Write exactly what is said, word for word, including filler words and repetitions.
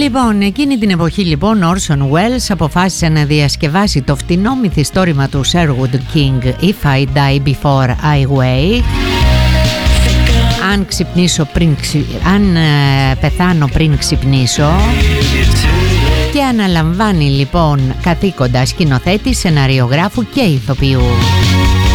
Λοιπόν, εκείνη την εποχή λοιπόν ο Orson Welles αποφάσισε να διασκευάσει το φτηνό μυθιστόρημα του Sherwood King If I Die Before I Wake. Αν ξυπνήσω πριν ξυ... αν ε, πεθάνω πριν ξυπνήσω. Και αναλαμβάνει λοιπόν καθήκοντα σκηνοθέτη, σεναριογράφου και ηθοποιού.